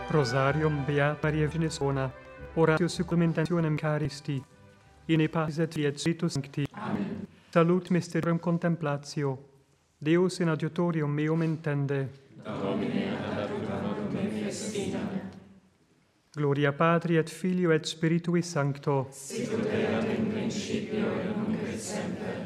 Rosarium Beata Maria Virginis Ona, oratio supplementationem Charisti, in pacis et Spiritus Sancti. Amen. Salut mysterium contemplatio. Deus in adiutorium meum intende. Domine ad adiutorium me festina. Gloria Patri et Filio et Spiritui Sancto. Sicut erat in principio et nunc et semper